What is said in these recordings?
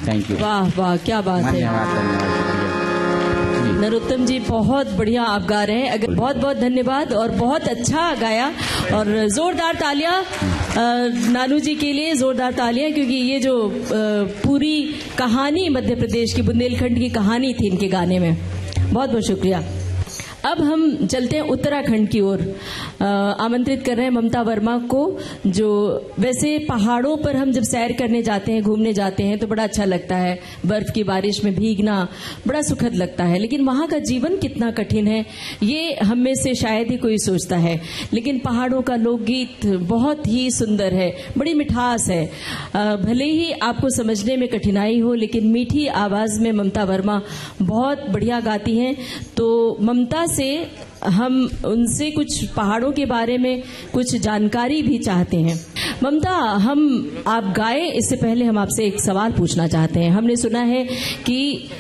Thank you. वाह वाह, क्या बात है। धन्यवाद। नरोत्तम जी बहुत बढ़िया आप गा रहे हैं। अगर बहुत बहुत धन्यवाद और बहुत अच्छा गाया और जोरदार तालियां नानू जी के लिए, जोरदार तालियां, क्योंकि ये जो पूरी कहानी मध्य प्रदेश की बुंदेलखंड की कहानी थी इनके गाने में। बहुत बहुत शुक्रिया। अब हम चलते हैं उत्तराखंड की ओर। आमंत्रित कर रहे हैं ममता वर्मा को, जो वैसे पहाड़ों पर हम जब सैर करने जाते हैं, घूमने जाते हैं तो बड़ा अच्छा लगता है, बर्फ की बारिश में भीगना बड़ा सुखद लगता है, लेकिन वहां का जीवन कितना कठिन है ये हम में से शायद ही कोई सोचता है। लेकिन पहाड़ों का लोकगीत बहुत ही सुंदर है, बड़ी मिठास है। भले ही आपको समझने में कठिनाई हो, लेकिन मीठी आवाज में ममता वर्मा बहुत बढ़िया गाती हैं। तो ममता से हम उनसे कुछ पहाड़ों के बारे में कुछ जानकारी भी चाहते हैं। ममता, हम आप गाए इससे पहले हम आपसे एक सवाल पूछना चाहते हैं। हमने सुना है कि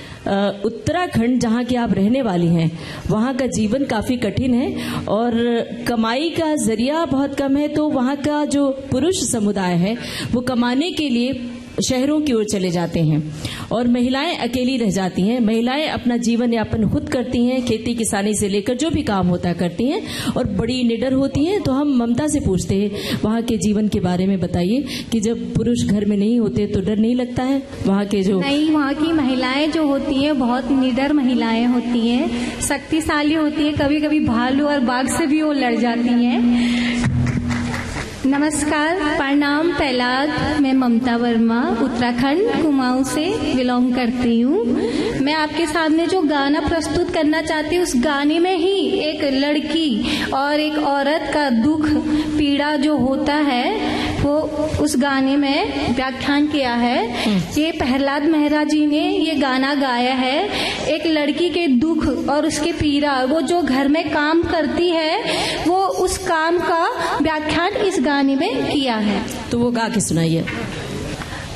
उत्तराखंड जहाँ की आप रहने वाली हैं, वहाँ का जीवन काफी कठिन है और कमाई का जरिया बहुत कम है, तो वहाँ का जो पुरुष समुदाय है वो कमाने के लिए शहरों की ओर चले जाते हैं और महिलाएं अकेली रह जाती हैं। महिलाएं अपना जीवन यापन खुद करती हैं, खेती किसानी से लेकर जो भी काम होता करती हैं और बड़ी निडर होती हैं। तो हम ममता से पूछते हैं, वहाँ के जीवन के बारे में बताइए कि जब पुरुष घर में नहीं होते तो डर नहीं लगता है? वहाँ के जो नहीं, वहाँ की महिलाएं जो होती हैं बहुत निडर महिलाएं होती हैं, शक्तिशाली होती हैं, कभी कभी भालू और बाघ से भी वो लड़ जाती हैं। नमस्कार, प्रणाम पहलाद। मैं ममता वर्मा उत्तराखंड कुमाऊं से बिलोंग करती हूँ। मैं आपके सामने जो गाना प्रस्तुत करना चाहती हूँ, उस गाने में ही एक लड़की और एक औरत का दुख पीड़ा जो होता है वो उस गाने में व्याख्यान किया है। ये प्रहलाद मेहरा जी ने ये गाना गाया है। एक लड़की के दुख और उसके पीड़ा, वो जो घर में काम करती है, वो उस काम का व्याख्यान इस गाने में किया है। तो वो गा के सुनाइए।